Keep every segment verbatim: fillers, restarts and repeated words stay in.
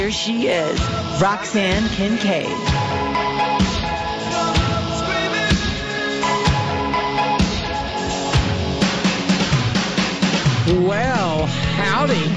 Here she is, Roxanne Kincaid. Well, howdy.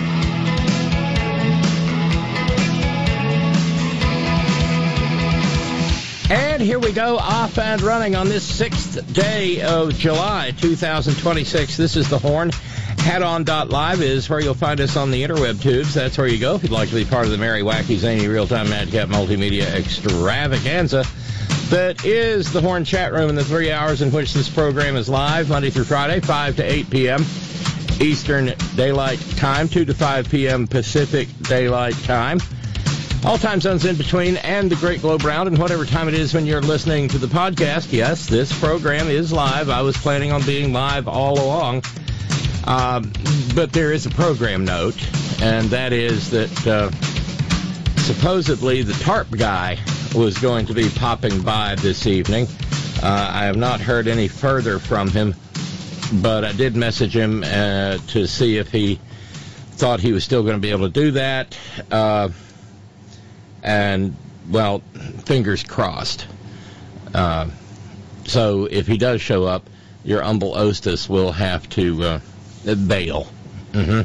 And here we go, off and running on this sixth day of July, two thousand twenty-six. This is The Horn. Head on dot live is where you'll find us on the interweb tubes. That's where you go if you'd like to be part of the merry, wacky, zany, real-time, madcap multimedia extravaganza that is the Horn chat room in the three hours in which this program is live, Monday through Friday, five to eight p.m. Eastern Daylight Time, two to five p.m. Pacific Daylight Time. All time zones in between and the Great Globe Round, and whatever time it is when you're listening to the podcast. Yes, this program is live. I was planning on being live all along. Um, but there is a program note, and that is that uh, supposedly the tarp guy was going to be popping by this evening. Uh, I have not heard any further from him, but I did message him uh, to see if he thought he was still going to be able to do that. Uh, and, well, fingers crossed. Uh, so if he does show up, your humble hostess will have to uh, bail. Mm-hmm.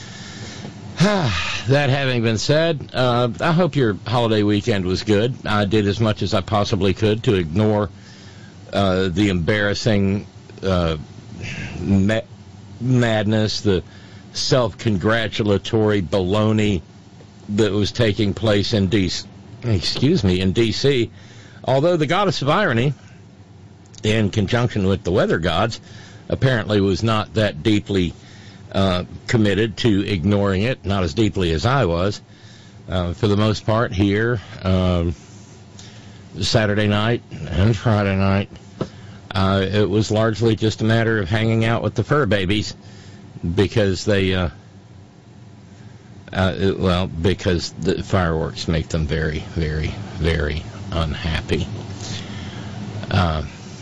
That having been said, uh, I hope your holiday weekend was good. I did as much as I possibly could to ignore uh, the embarrassing uh, ma- madness, the self-congratulatory baloney that was taking place in D C, excuse me, in D C. Although the goddess of irony, in conjunction with the weather gods, apparently was not that deeply uh, committed to ignoring it, not as deeply as I was. Uh, for the most part, here, um, Saturday night and Friday night, uh, it was largely just a matter of hanging out with the fur babies because they, uh, uh, it, well, because the fireworks make them very, very, very unhappy. Uh,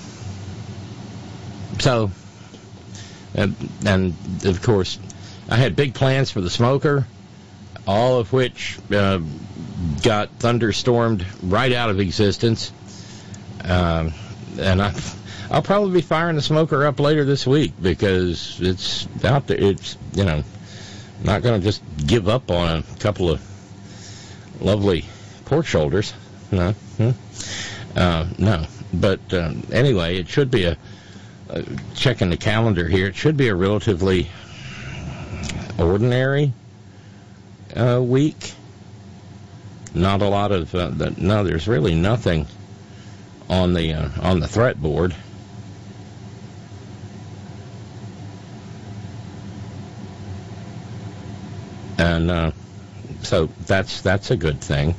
so, and, and, of course, I had big plans for the smoker, all of which uh, got thunderstormed right out of existence. Um, and I, I'll probably be firing the smoker up later this week because it's out there. It's, you know, not going to just give up on a couple of lovely pork shoulders. No. Hmm? Uh, no. But uh, anyway, it should be a, uh, checking the calendar here, it should be a relatively ordinary uh, week. Not a lot of, uh, the, no, there's really nothing on the uh, on the threat board. And uh, so that's that's a good thing.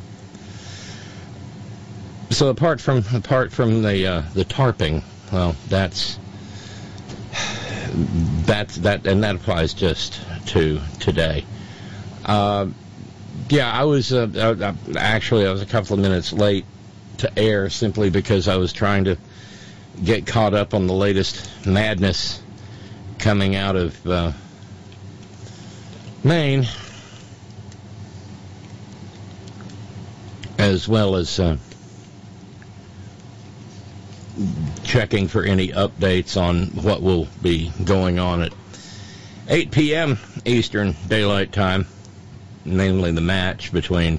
So apart from apart from the uh, the tarping, well, that's that's that, and that applies just to today. Uh, yeah, I was uh, uh, actually I was a couple of minutes late to air simply because I was trying to get caught up on the latest madness coming out of uh, Maine, as well as uh, checking for any updates on what will be going on at eight p.m. Eastern Daylight Time, namely the match between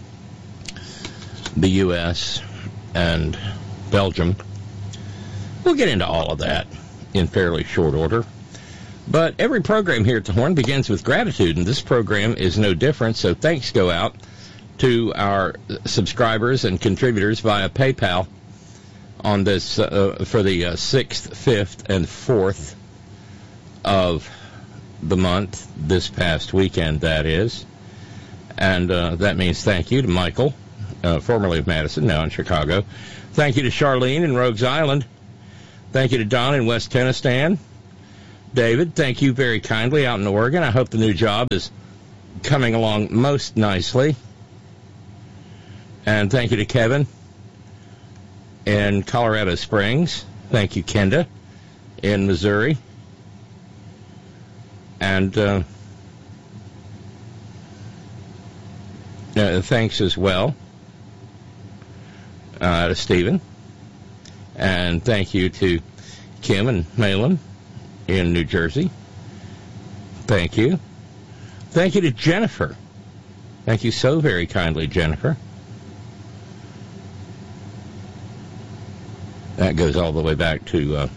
the U S and Belgium. We'll get into all of that in fairly short order. But every program here at the Horn begins with gratitude, and this program is no different, so thanks go out to our subscribers and contributors via PayPal on this uh, for the uh, sixth, fifth, and fourth of the month, this past weekend, that is. And uh, that means thank you to Michael, uh, formerly of Madison, now in Chicago. Thank you to Charlene in Rogues Island. Thank you to Don in West Tennistan. David, thank you very kindly out in Oregon. I hope the new job is coming along most nicely. And thank you to Kevin in Colorado Springs. Thank you, Kenda, in Missouri. And uh, uh, thanks as well uh, to Stephen. And thank you to Kim and Malin in New Jersey. Thank you. Thank you to Jennifer. Thank you so very kindly, Jennifer. That goes all the way back to uh,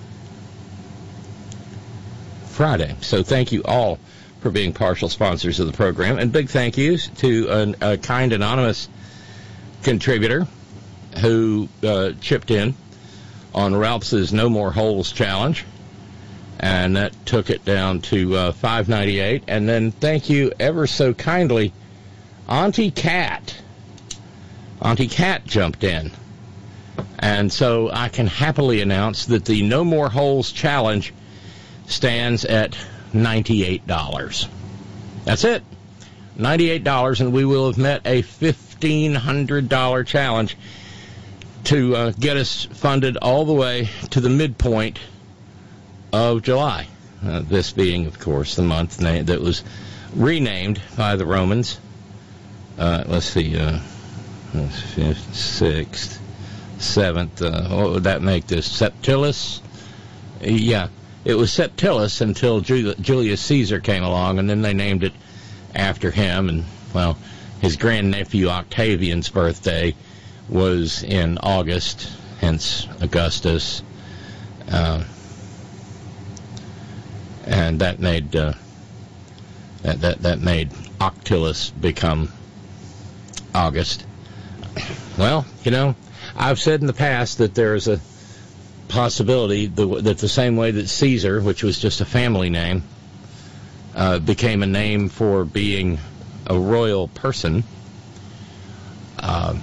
Friday. So thank you all for being partial sponsors of the program. And big thank yous to an, a kind anonymous contributor who uh, chipped in on Ralph's No More Holes Challenge. And that took it down to uh, five ninety-eight. And then thank you ever so kindly, Auntie Cat. Auntie Cat jumped in. And so I can happily announce that the No More Holes Challenge stands at ninety-eight dollars. That's it. ninety-eight dollars, and we will have met a fifteen hundred dollars challenge to uh, get us funded all the way to the midpoint of July. Uh, this being, of course, the month na- that was renamed by the Romans. Uh, let's see, uh, fifth, sixth, seventh. Uh, what would that make this? Septimus? Yeah, it was Septimus until Jul- Julius Caesar came along, and then they named it after him. And, well, his grandnephew Octavian's birthday was in August, hence Augustus. Uh, and that made uh, that, that that made Octilus become August. Well, you know, I've said in the past that there is a possibility that the same way that Caesar, which was just a family name, uh, became a name for being a royal person, uh,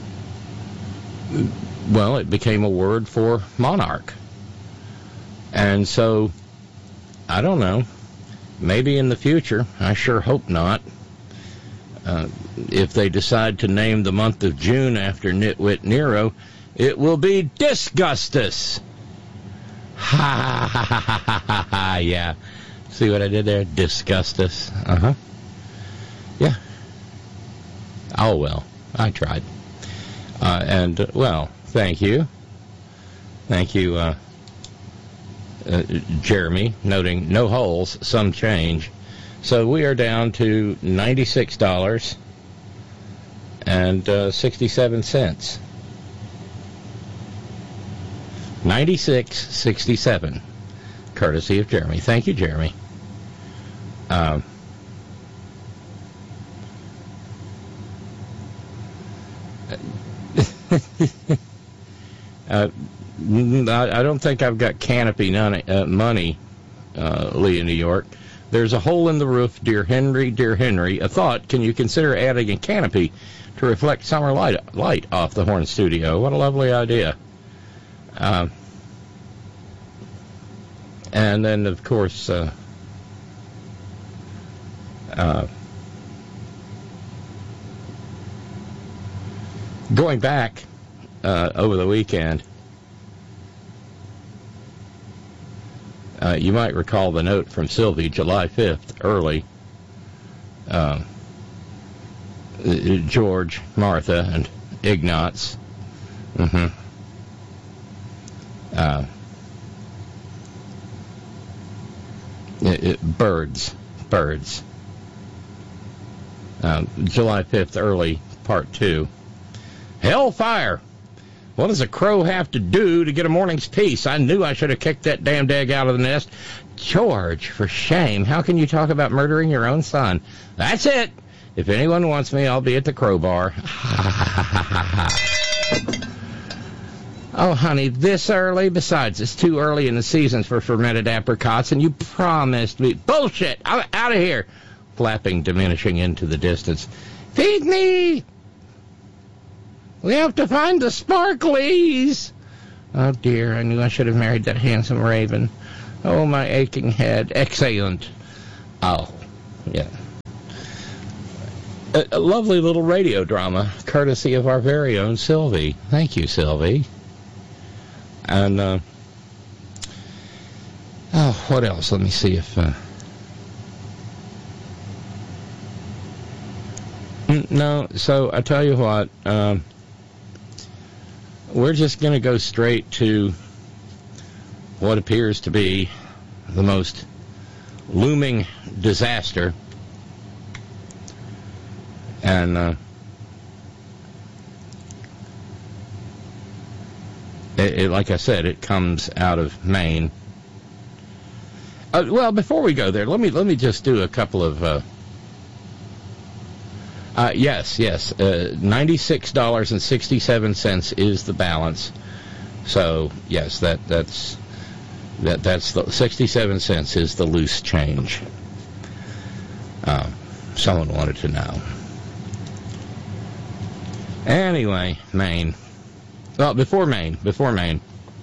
well, it became a word for monarch. And so, I don't know, maybe in the future, I sure hope not, uh, if they decide to name the month of June after Nitwit Nero, it will be Disgustus. Ha ha ha ha ha ha ha, yeah. See what I did there? Disgustus. Uh-huh. Yeah. Oh, well, I tried. Uh, and, uh, well, thank you. Thank you, uh, uh, Jeremy, noting no holes, some change. So we are down to ninety-six dollars and uh, sixty-seven cents. ninety-six sixty-seven, courtesy of Jeremy. Thank you, Jeremy. Um, uh, I don't think I've got canopy none, uh, money, uh, Lee in New York. There's a hole in the roof, dear Henry, dear Henry. A thought, can you consider adding a canopy to reflect summer light, light off the Horn Studio? What a lovely idea. Uh, and then, of course, uh, uh, going back uh, over the weekend, uh, you might recall the note from Sylvie, July fifth, early. Uh, George, Martha, and Ignatz. Mm-hmm. Uh, it, it, birds, birds. Um, July fifth, early, part two. Hellfire! What does a crow have to do to get a morning's peace? I knew I should have kicked that damned egg out of the nest. George, for shame. How can you talk about murdering your own son? That's it. If anyone wants me, I'll be at the crowbar. Oh, honey, this early? Besides, it's too early in the season for fermented apricots, and you promised me... Bullshit! I'm out of here! Flapping, diminishing into the distance. Feed me! We have to find the sparklies! Oh, dear, I knew I should have married that handsome raven. Oh, my aching head. Excellent. Oh, yeah. A, a lovely little radio drama, courtesy of our very own Sylvie. Thank you, Sylvie. And, uh, oh, what else? Let me see if, uh, No, so I tell you what, um, we're just going to go straight to what appears to be the most looming disaster. And uh, it, it, like I said, it comes out of Maine. Uh, well, before we go there, let me let me just do a couple of. Uh, uh, yes, yes, uh, ninety-six dollars and sixty-seven cents is the balance. So yes, that that's that that's the sixty-seven cents is the loose change. Uh, someone wanted to know. Anyway, Maine. Well, before Maine, before Maine.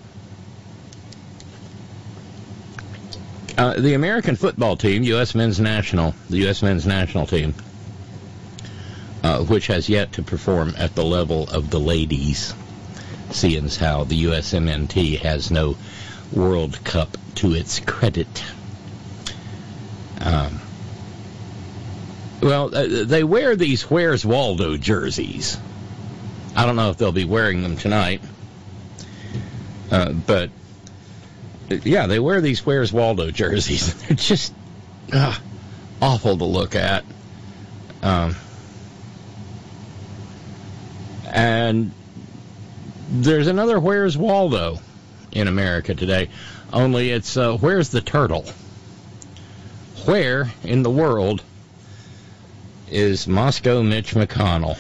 Uh, the American football team, U S men's national, the U S men's national team, uh, which has yet to perform at the level of the ladies, seeing as how the U S M N T has no World Cup to its credit. Um, well, uh, they wear these Where's Waldo jerseys. I don't know if they'll be wearing them tonight, uh, but yeah, they wear these Where's Waldo jerseys. They're just uh, awful to look at. Um, and there's another Where's Waldo in America today, only it's uh, Where's the Turtle? Where in the world is Moscow Mitch McConnell?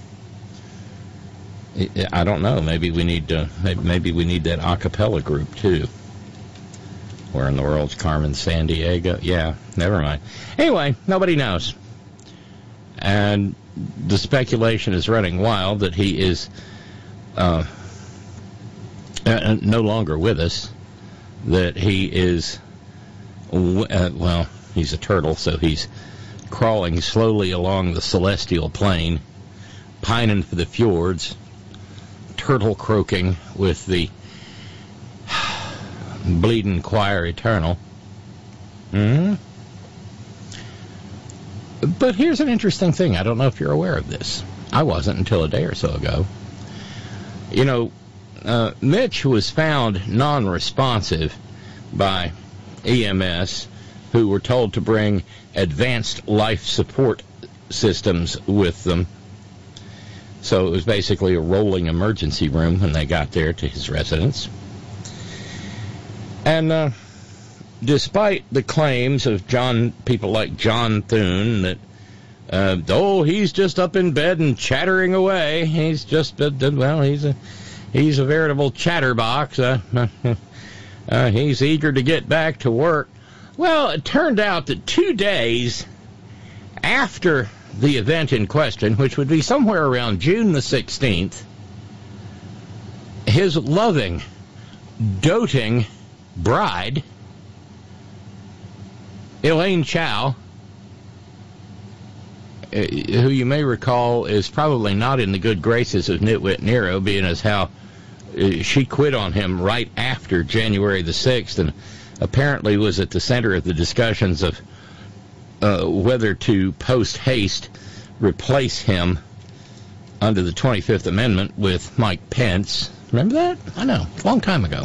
I don't know. Maybe we need to. Maybe, maybe we need that a cappella group too. Where in the world's Carmen Sandiego? Yeah, never mind. Anyway, nobody knows, and the speculation is running wild that he is uh, uh, no longer with us. That he is uh, well, he's a turtle, so he's crawling slowly along the celestial plane, pining for the fjords. Turtle croaking with the bleeding choir eternal. Mm-hmm. But here's an interesting thing. I don't know if you're aware of this. I wasn't until a day or so ago. You know, uh, Mitch was found non-responsive by E M S, who were told to bring advanced life support systems with them. So it was basically a rolling emergency room when they got there to his residence. And uh, despite the claims of John, people like John Thune, that, uh, oh, he's just up in bed and chattering away. He's just, uh, well, he's a, he's a veritable chatterbox. Uh, uh, he's eager to get back to work. Well, it turned out that two days after the event in question, which would be somewhere around June the sixteenth, his loving, doting bride, Elaine Chao, who you may recall is probably not in the good graces of Nitwit Nero, being as how she quit on him right after January the sixth, and apparently was at the center of the discussions of Uh, whether to post-haste replace him under the twenty-fifth Amendment with Mike Pence. Remember that? I know. A long time ago.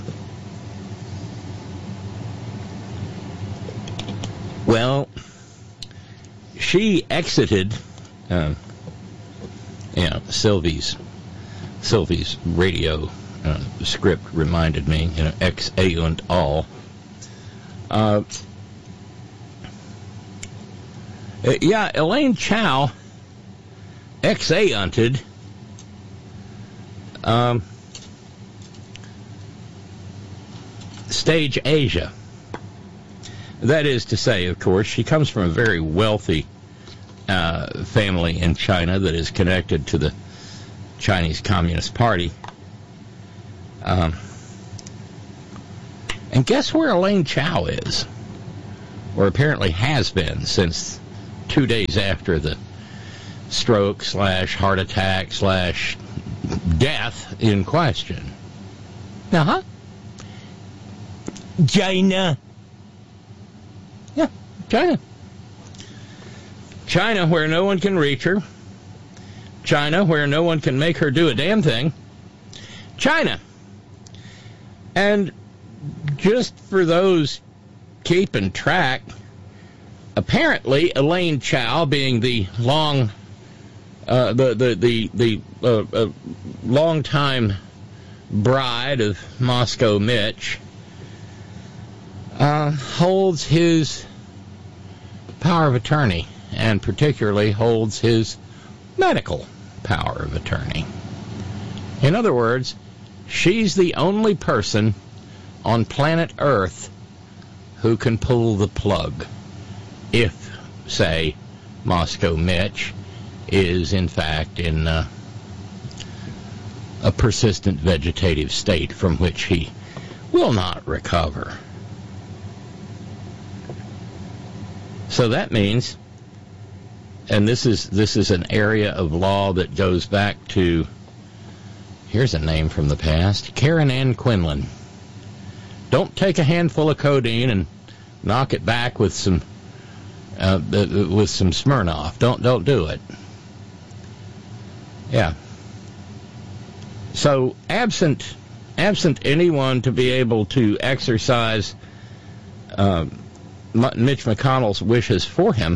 Well, she exited, uh, yeah, Sylvie's, Sylvie's radio uh, script reminded me, you know, ex-aunt all. Uh, Uh, yeah, Elaine Chao, ex-aunted, um, Stage Asia. That is to say, of course, she comes from a very wealthy uh, family in China that is connected to the Chinese Communist Party. Um, and guess where Elaine Chao is? Or apparently has been since two days after the stroke slash heart attack slash death in question. Uh-huh. China. Yeah, China. China, where no one can reach her. China, where no one can make her do a damn thing. China. And just for those keeping track, apparently Elaine Chao, being the long, uh, the the the the uh, uh, longtime bride of Moscow Mitch, uh, holds his power of attorney, and particularly holds his medical power of attorney. In other words, she's the only person on planet Earth who can pull the plug if, say, Moscow Mitch is, in fact, in uh, a persistent vegetative state from which he will not recover. So that means, and this is this is an area of law that goes back to, here's a name from the past, Karen Ann Quinlan. Don't take a handful of codeine and knock it back with some uh, with some Smirnoff. Don't don't do it. Yeah. So absent absent anyone to be able to exercise uh, Mitch McConnell's wishes for him,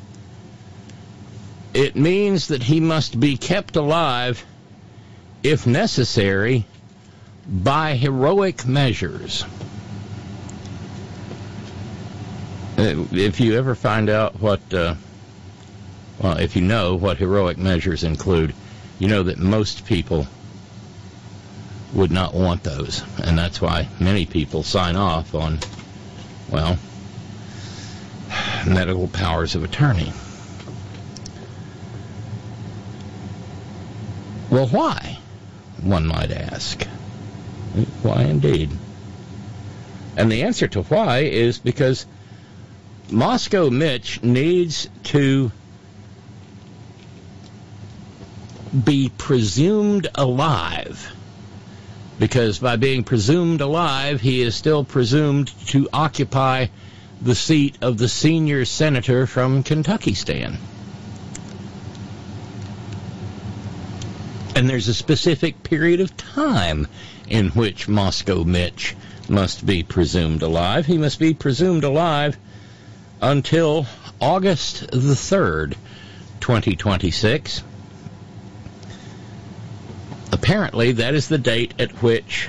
it means that he must be kept alive, if necessary, by heroic measures. If you ever find out what, uh, well, if you know what heroic measures include, you know that most people would not want those. And that's why many people sign off on, well, medical powers of attorney. Well, why, one might ask? Why indeed? And the answer to why is because Moscow Mitch needs to be presumed alive, because by being presumed alive, he is still presumed to occupy the seat of the senior senator from Kentucky-stan. And there's a specific period of time in which Moscow Mitch must be presumed alive. He must be presumed alive until August the third, twenty twenty-six. Apparently, that is the date at which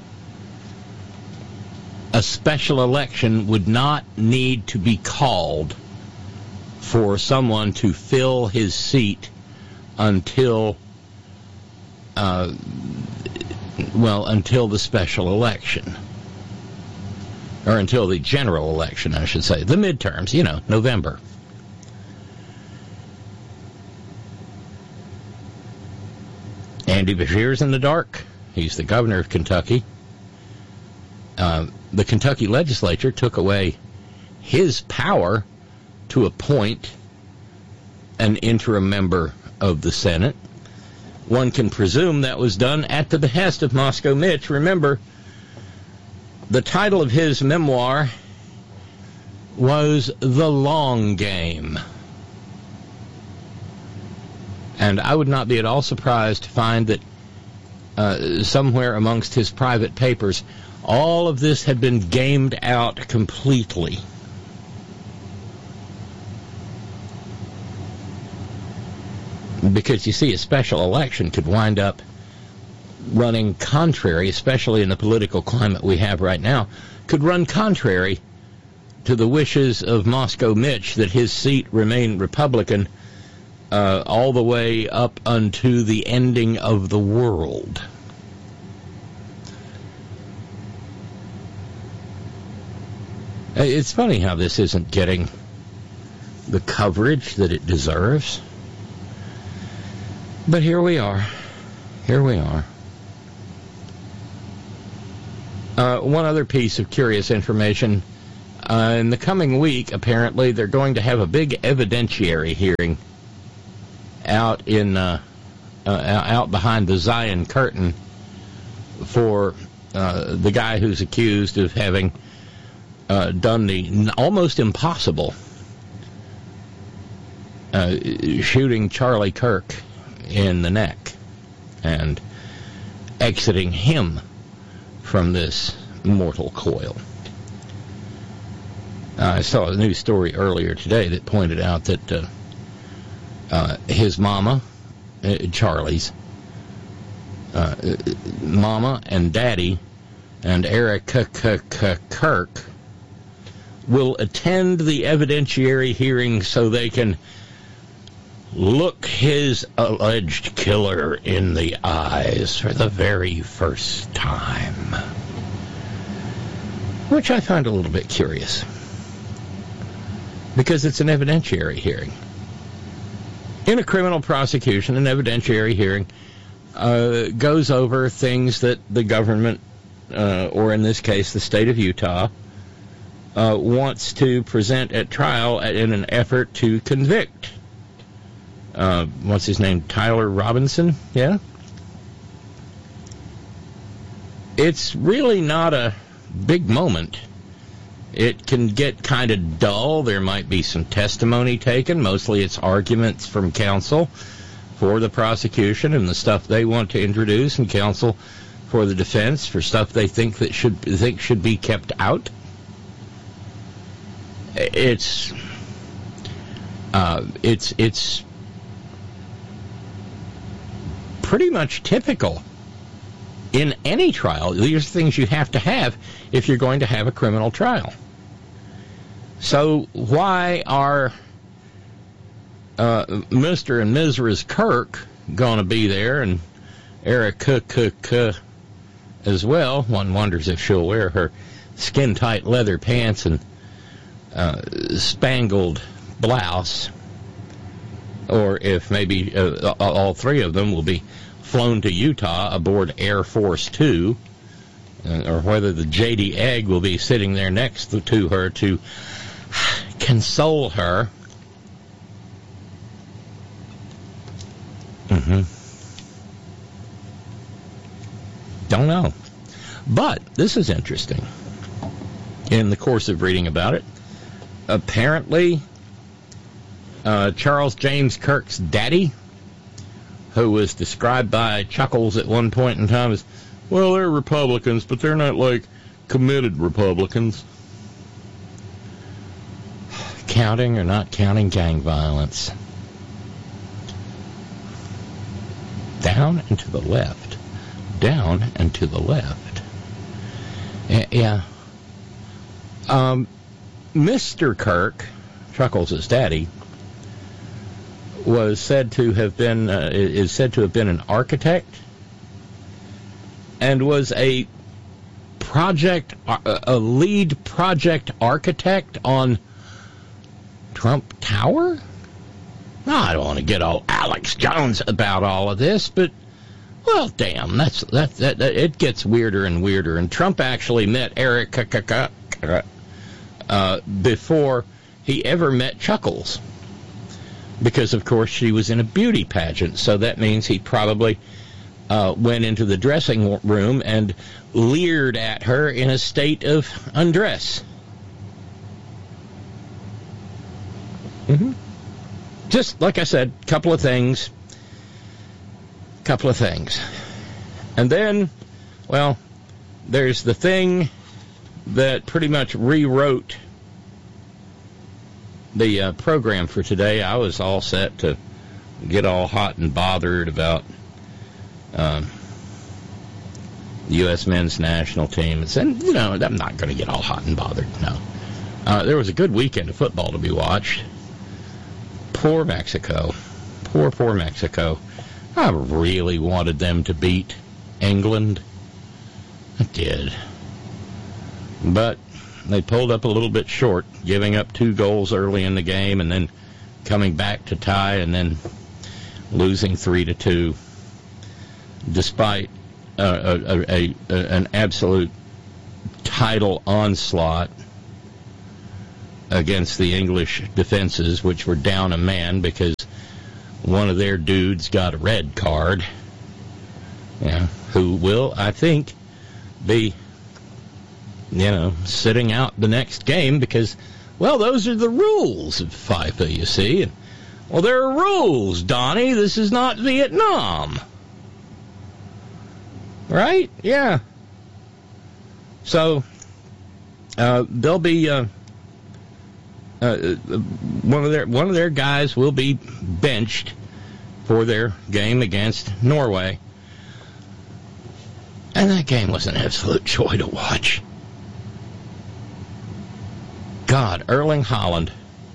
a special election would not need to be called for someone to fill his seat until, uh, well, until the special election. Or until the general election, I should say. The midterms, you know, November. Andy Beshear's in the dark. He's the governor of Kentucky. Uh, the Kentucky legislature took away his power to appoint an interim member of the Senate. One can presume that was done at the behest of Moscow Mitch. Remember, the title of his memoir was The Long Game. And I would not be at all surprised to find that uh, somewhere amongst his private papers, all of this had been gamed out completely. Because, you see, a special election could wind up running contrary, especially in the political climate we have right now, could run contrary to the wishes of Moscow Mitch that his seat remain Republican uh, all the way up unto the ending of the world. It's funny how this isn't getting the coverage that it deserves. But here we are. Here we are. Uh, one other piece of curious information. Uh, in the coming week, apparently, they're going to have a big evidentiary hearing out in uh, uh, out behind the Zion curtain for uh, the guy who's accused of having uh, done the almost impossible uh, shooting Charlie Kirk in the neck and exiting him from this mortal coil. Uh, I saw a news story earlier today that pointed out that uh, uh, his mama, uh, Charlie's, uh, mama and daddy and Eric Kirk will attend the evidentiary hearing so they can look his alleged killer in the eyes for the very first time. Which I find a little bit curious, because it's an evidentiary hearing. In a criminal prosecution, an evidentiary hearing uh, goes over things that the government, uh, or in this case the state of Utah, uh, wants to present at trial in an effort to convict. Uh, what's his name? Tyler Robinson? Yeah? It's really not a big moment. It can get kind of dull. There might be some testimony taken. Mostly it's arguments from counsel for the prosecution and the stuff they want to introduce, and counsel for the defense for stuff they think that should think should be kept out. It's uh, it's it's pretty much typical in any trial. These are things you have to have if you're going to have a criminal trial. So why are uh, Mister and Missus Kirk going to be there, and Eric Cook Cook uh, as well? One wonders if she'll wear her skin-tight leather pants and uh, spangled blouse, or if maybe uh, all three of them will be flown to Utah aboard Air Force Two, uh, or whether the J D Egg will be sitting there next to her to console her. Mm-hmm. Don't know. But this is interesting. In the course of reading about it, apparently uh, Charles James Kirk's daddy, who was described by Chuckles at one point in time as, well, they're Republicans, but they're not, like, committed Republicans. Counting or not counting gang violence. Down and to the left. Down and to the left. Yeah. Um, Mister Kirk, Chuckles' daddy, was said to have been, uh, is said to have been an architect, and was a project, a lead project architect on Trump Tower? No, I don't want to get all Alex Jones about all of this, but, well, damn, that's that, that, that it gets weirder and weirder. And Trump actually met Eric uh, before he ever met Chuckles, because, of course, she was in a beauty pageant, so that means he probably uh, went into the dressing room and leered at her in a state of undress. Mm-hmm. Just, like I said, a couple of things. couple of things. And then, well, there's the thing that pretty much rewrote the uh, program for today. I was all set to get all hot and bothered about um, the U S men's national team. And, you know, I'm not going to get all hot and bothered, no. Uh, there was a good weekend of football to be watched. Poor Mexico. Poor, poor Mexico. I really wanted them to beat England. I did. But they pulled up a little bit short, giving up two goals early in the game and then coming back to tie and then losing three to two, despite uh, a, a, a, an absolute title onslaught against the English defenses, which were down a man because one of their dudes got a red card, yeah, who will, I think, be, you know, sitting out the next game because, well, those are the rules of FIFA, you see. And Well, there are rules, Donnie. This is not Vietnam. Right? Yeah. So, uh, they'll be, uh, uh, one of their, one of their guys will be benched for their game against Norway. And that game was an absolute joy to watch. God, Erling Haaland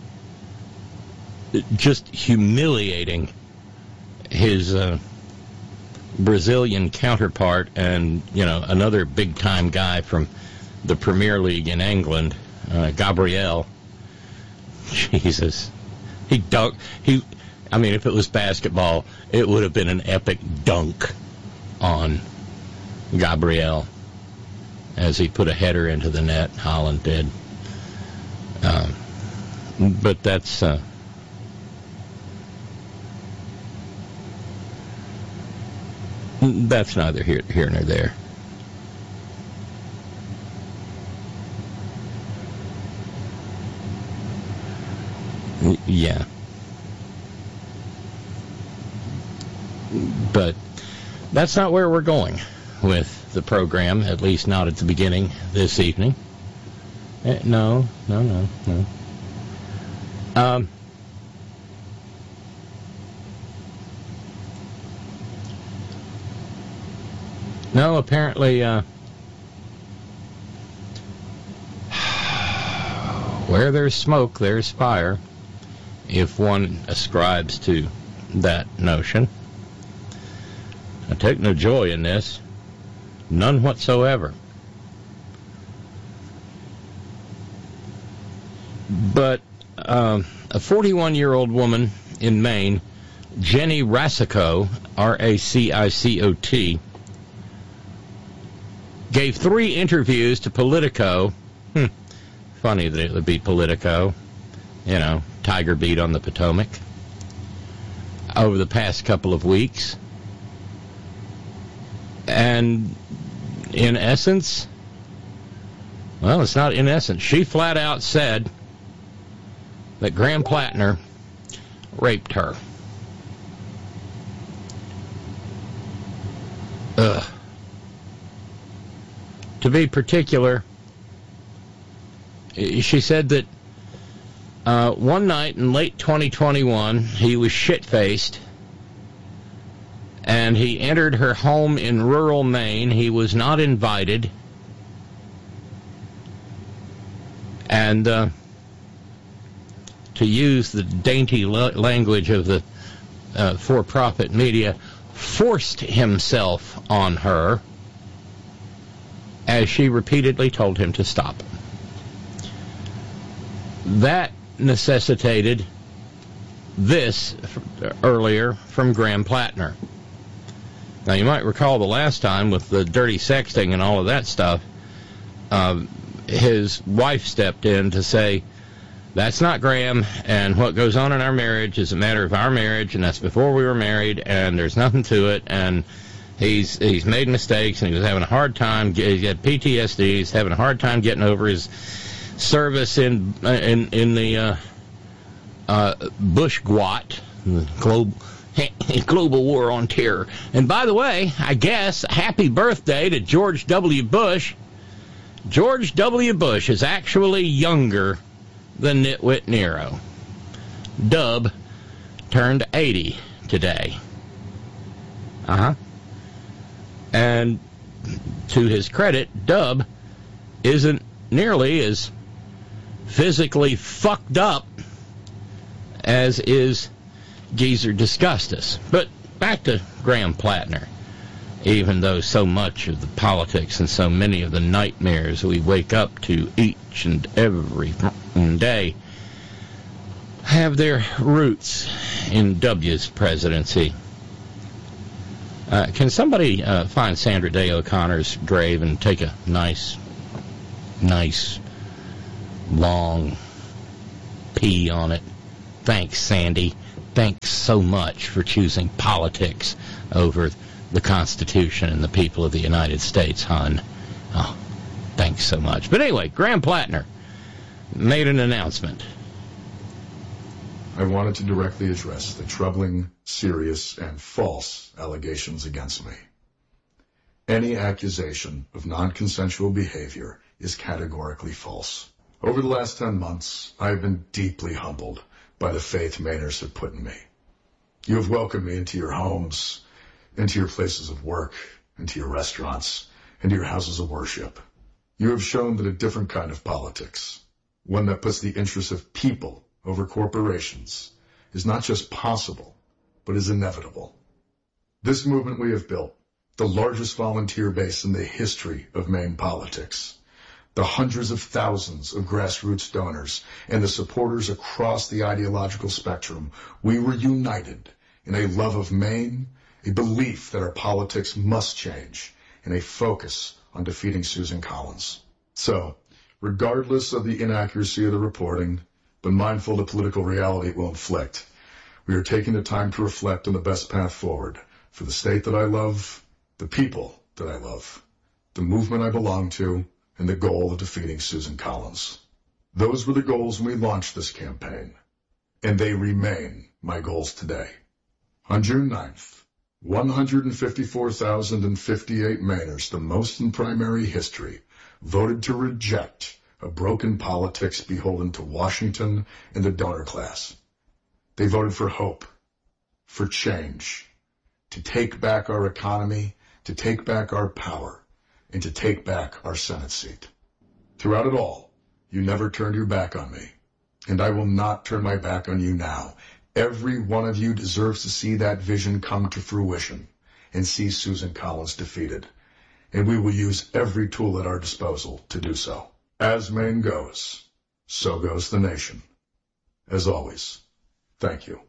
just humiliating his uh, Brazilian counterpart and, you know, another big-time guy from the Premier League in England, uh, Gabriel. Jesus. He dunked. He, I mean, if it was basketball, it would have been an epic dunk on Gabriel as he put a header into the net. Haaland did. Um, but that's... Uh, That's neither here, here nor there. Yeah. But that's not where we're going with the program, at least not at the beginning this evening. Uh, no, no, no, no. Um... No, apparently, uh, where there's smoke, there's fire, if one ascribes to that notion. I take no joy in this, none whatsoever. But um, a forty-one-year-old woman in Maine, Jenny Racicot, R A C I C O T, gave three interviews to Politico. Hmm. Funny that it would be Politico. You know, Tiger Beat on the Potomac. Over the past couple of weeks. And in essence, well, it's not in essence. She flat out said that Graham Plattner raped her. Ugh. To be particular, she said that uh, one night in late twenty twenty-one, he was shit-faced, and he entered her home in rural Maine. He was not invited, and uh, to use the dainty la- language of the uh, for-profit media, forced himself on her, as she repeatedly told him to stop. That necessitated this earlier from Graham Plattner. Now, you might recall the last time with the dirty sexting and all of that stuff, uh, his wife stepped in to say, that's not Graham, and what goes on in our marriage is a matter of our marriage, and that's before we were married, and there's nothing to it, and He's he's made mistakes, and he was having a hard time. He had P T S D. He's having a hard time getting over his service in in in the uh, uh, Bush Gwat, the global global war on terror. And by the way, I guess happy birthday to George W. Bush. George W. Bush is actually younger than Nitwit Nero. Dub turned eighty today. Uh huh. And to his credit, Dub isn't nearly as physically fucked up as is Geezer Disgustus. But back to Graham Plattner. Even though so much of the politics and so many of the nightmares we wake up to each and every day have their roots in W's presidency. Uh, can somebody uh, find Sandra Day O'Connor's grave and take a nice, nice, long pee on it? Thanks, Sandy. Thanks so much for choosing politics over the Constitution and the people of the United States, hon. Oh, thanks so much. But anyway, Graham Plattner made an announcement. I wanted to directly address the troubling, serious, and false allegations against me. Any accusation of non-consensual behavior is categorically false. Over the last ten months, I have been deeply humbled by the faith Mainers have put in me. You have welcomed me into your homes, into your places of work, into your restaurants, into your houses of worship. You have shown that a different kind of politics, one that puts the interests of people over corporations, is not just possible, but is inevitable. This movement we have built, the largest volunteer base in the history of Maine politics, the hundreds of thousands of grassroots donors, and the supporters across the ideological spectrum, we were united in a love of Maine, a belief that our politics must change, and a focus on defeating Susan Collins. So, regardless of the inaccuracy of the reporting, but mindful of the political reality it will inflict, we are taking the time to reflect on the best path forward for the state that I love, the people that I love, the movement I belong to, and the goal of defeating Susan Collins. Those were the goals when we launched this campaign, and they remain my goals today. On June ninth, one hundred fifty-four thousand fifty-eight Mainers, the most in primary history, voted to reject a broken politics beholden to Washington and the donor class. They voted for hope, for change, to take back our economy, to take back our power, and to take back our Senate seat. Throughout it all, you never turned your back on me, and I will not turn my back on you now. Every one of you deserves to see that vision come to fruition and see Susan Collins defeated, and we will use every tool at our disposal to do so. As Maine goes, so goes the nation. As always, thank you.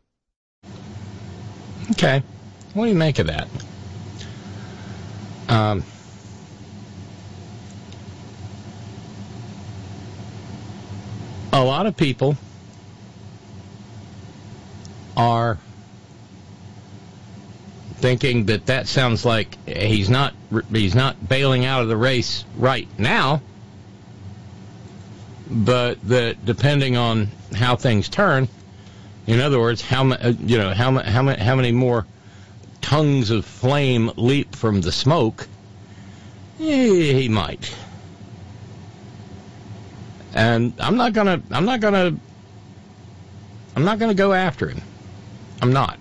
Okay. What do you make of that? Um, a lot of people are thinking that that sounds like he's not he's not bailing out of the race right now, but that depending on how things turn, in other words, how you know how how how many more tongues of flame leap from the smoke, he might. And I'm not gonna I'm not gonna I'm not gonna go after him. I'm not.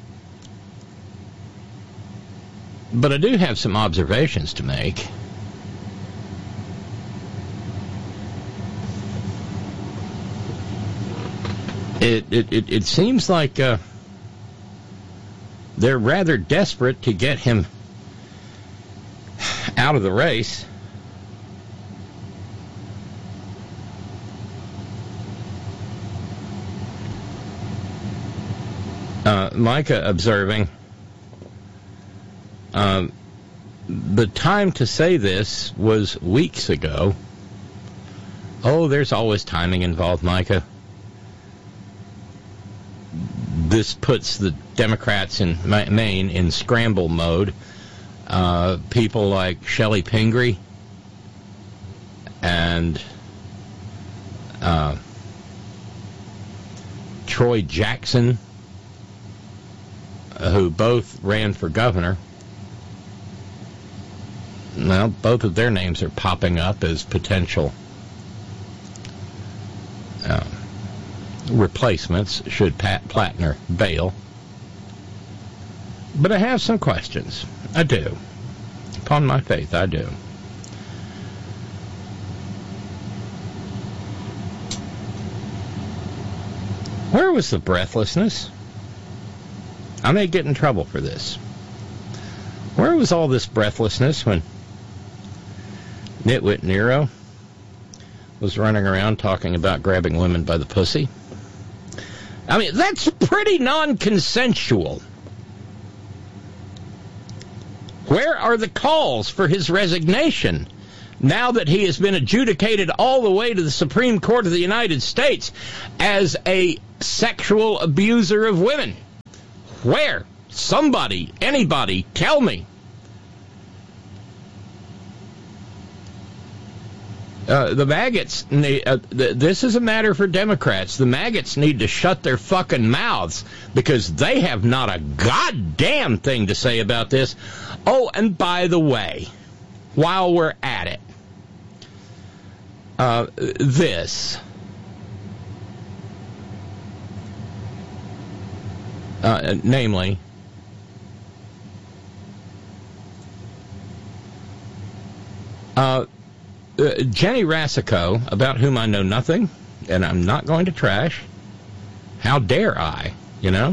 But I do have some observations to make. It it, it, it seems like uh, they're rather desperate to get him out of the race. Uh, Micah observing, um, the time to say this was weeks ago. Oh, there's always timing involved, Micah. This puts the Democrats in Maine in scramble mode. Uh, people like Shelley Pingree and uh, Troy Jackson, who both ran for governor. Well, both of their names are popping up as potential uh, replacements should Pat Plattner bail. But I have some questions. I do. Upon my faith, I do. Where was the breathlessness? I may get in trouble for this. Where was all this breathlessness when Nitwit Nero was running around talking about grabbing women by the pussy? I mean, that's pretty non-consensual. Where are the calls for his resignation now that he has been adjudicated all the way to the Supreme Court of the United States as a sexual abuser of women? Where? Somebody, anybody, tell me. Uh, the maggots, need, uh, th- this is a matter for Democrats. The maggots need to shut their fucking mouths because they have not a goddamn thing to say about this. Oh, and by the way, while we're at it, uh, this, uh, namely, uh, Uh, Jenny Rasico, about whom I know nothing, and I'm not going to trash. How dare I, you know?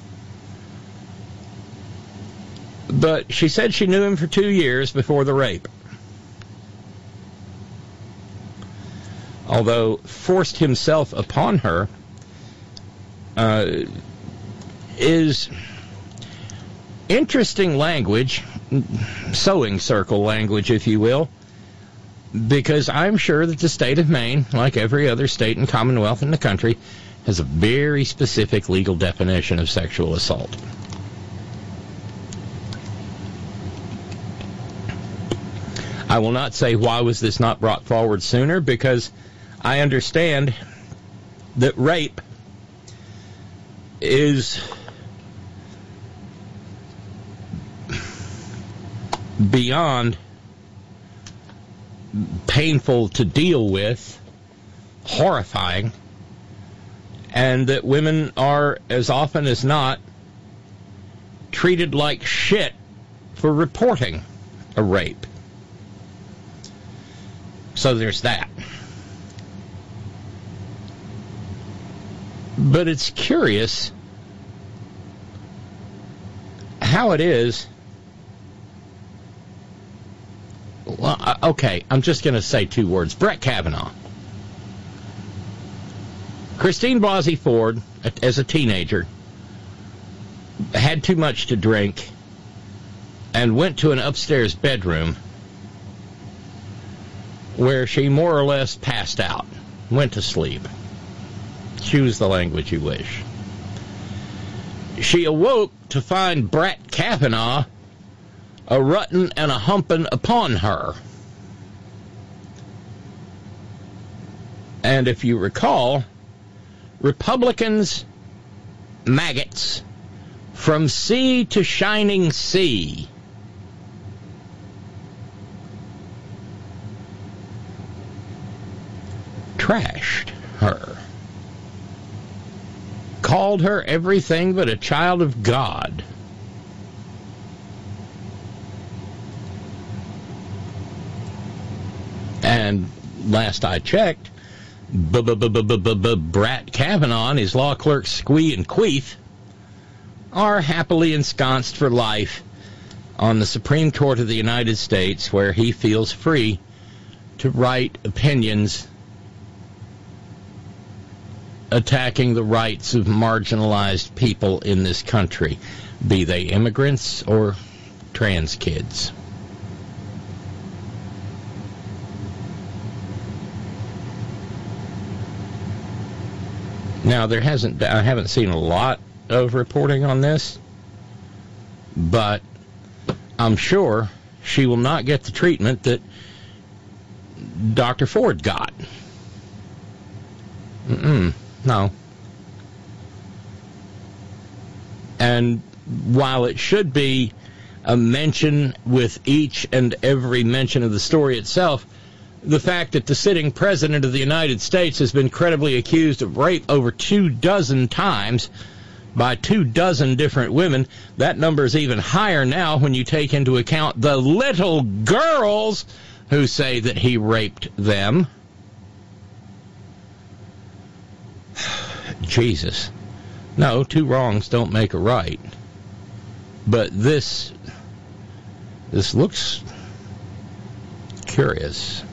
But she said she knew him for two years before the rape. Although forced himself upon her uh, is interesting language, sewing circle language, if you will. Because I'm sure that the state of Maine, like every other state and commonwealth in the country, has a very specific legal definition of sexual assault. I will not say why was this not brought forward sooner, because I understand that rape is beyond painful to deal with, horrifying, and that women are, as often as not, treated like shit for reporting a rape. So there's that. But it's curious how it is. Well, okay, I'm just going to say two words. Brett Kavanaugh. Christine Blasey Ford, as a teenager, had too much to drink and went to an upstairs bedroom where she more or less passed out, went to sleep. Choose the language you wish. She awoke to find Brett Kavanaugh a ruttin' and a humpin' upon her. And if you recall, Republicans, maggots, from sea to shining sea, trashed her, called her everything but a child of God. And last I checked, Brett Kavanaugh and his law clerks Squee and Queef are happily ensconced for life on the Supreme Court of the United States, where he feels free to write opinions attacking the rights of marginalized people in this country, be they immigrants or trans kids. Now, there hasn't, I haven't seen a lot of reporting on this, but I'm sure she will not get the treatment that Doctor Ford got. Mm-mm, no. And while it should be a mention with each and every mention of the story itself, the fact that the sitting president of the United States has been credibly accused of rape over two dozen times by two dozen different women, that number is even higher now when you take into account the little girls who say that he raped them. Jesus. No, two wrongs don't make a right. But this, this looks curious.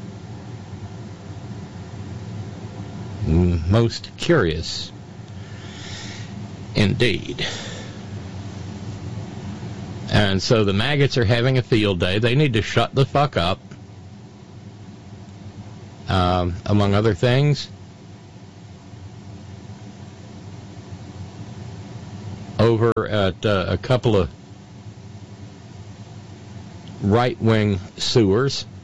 Most curious indeed. And so the maggots are having a field day. They need to shut the fuck up. Um, among other things, over at uh, a couple of right-wing sewers